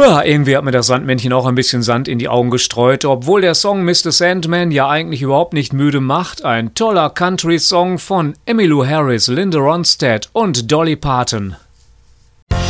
Ja, irgendwie hat mir das Sandmännchen auch ein bisschen Sand in die Augen gestreut, obwohl der Song Mr. Sandman ja eigentlich überhaupt nicht müde macht. Ein toller Country-Song von Emmylou Harris, Linda Ronstadt und Dolly Parton.